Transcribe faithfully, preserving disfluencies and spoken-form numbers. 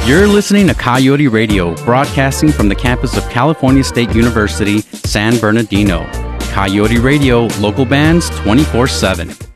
You're listening to Coyote Radio, broadcasting from the campus of California State University, San Bernardino. Coyote Radio, local bands twenty-four seven.